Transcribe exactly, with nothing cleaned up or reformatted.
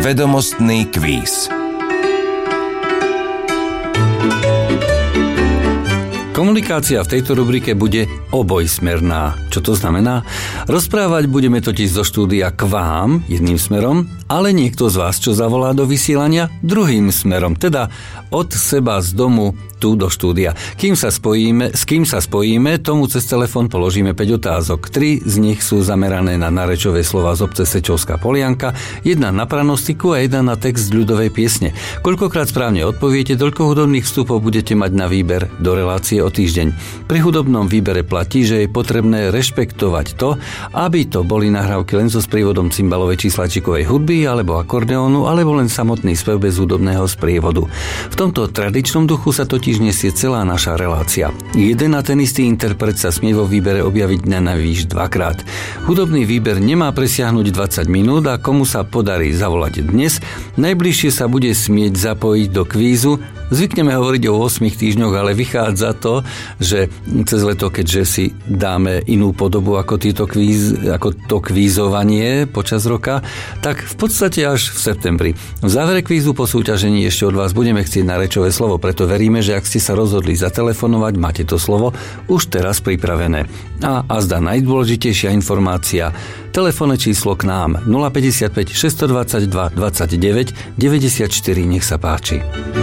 Vedomostný kvíz. Komunikácia v tejto rubrike bude obojsmerná. Čo to znamená? Rozprávať budeme totiž zo štúdia k vám jedným smerom, ale niekto z vás, čo zavolá do vysielania, druhým smerom, teda od seba z domu tu do štúdia. Kým sa spojíme, s kým sa spojíme, tomu cez telefón položíme päť otázok. Tri z nich sú zamerané na narečové slova z obce Sečovská Polianka, jedna na pranostiku a jedna na text ľudovej piesne. Koľkokrát správne odpoviete, toľko hudobných vstupov budete mať na výber do relácie o týždeň. Pri hudobnom výbere platí, že je potrebné rešpektovať to, aby to boli nahrávky len so sprievodom cymbalovej či slačikovej hudby alebo akordeónu, alebo len samotný spev bez hudobného sprievodu. V tomto tradičnom duchu sa totiž nesie celá naša relácia. Jeden a ten istý interpret sa smie vo výbere objaviť na najvýš dvakrát. Hudobný výber nemá presiahnuť dvadsať minút a komu sa podarí zavolať dnes, najbližšie sa bude smieť zapojiť do kvízu. Zvykneme hovoriť o ôsmich týždňoch, ale vychádza to, že cez leto, keďže si dáme inú podobu ako, tieto kvíz, ako to kvízovanie počas roka, tak v podstate až v septembri. V závere kvízu po súťažení ešte od vás budeme chcieť narečové slovo, preto veríme, že ak ste sa rozhodli zatelefonovať, máte to slovo už teraz pripravené. A azda najdôležitejšia informácia, telefónne číslo k nám nula päťdesiatpäť šesťstodvadsaťdva dvadsaťdeväť deväťdesiatštyri, nech sa páči.